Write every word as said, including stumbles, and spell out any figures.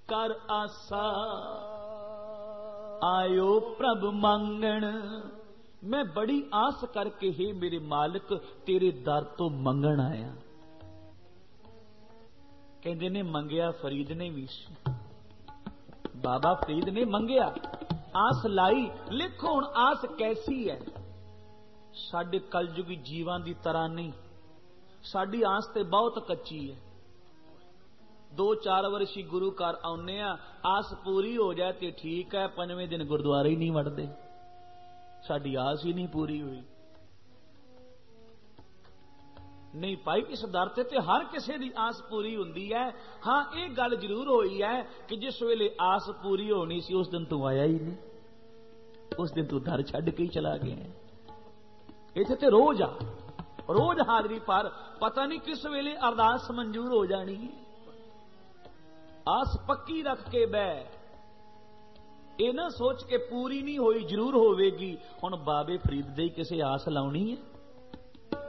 कर आसा, आयो प्रभ मंगण। मैं बड़ी आस करके ही मेरे मालिक तेरे दर तो मंगण आया। कहते ने मंगया फरीद ने भी, बाबा फरीद ने मंगया, आस लाई। लिखो हुण आस कैसी है। साडे कलयुगी जीवां दी तरह नहीं, साडी आस ते बहुत कच्ची है। दो चार वर्षी गुरु घर आउने आ, आस पूरी हो जाए तो ठीक है, पंजवें दिन गुरुद्वारे ही नहीं वड़ते। साडी आस ही नहीं पूरी हुई। नहीं भाई, इस दर ते ते हर किसी की आस पूरी हुंदी है। हाँ, एक गल जरूर हुई है कि जिस वेले आस पूरी होनी सी उस दिन तू आया ही नहीं, उस दिन तू दर छड्ड के ही चला गया। इत्थे ते रोज आ, रोज हाजरी पर पता नहीं किस वेले अरदास मंजूर हो जानी है। आस पक्की रख के बह, ये ना सोच के पूरी नहीं होई जरूर होवेगी। हुण बाबे फरीद दे किसी आस लाउनी है?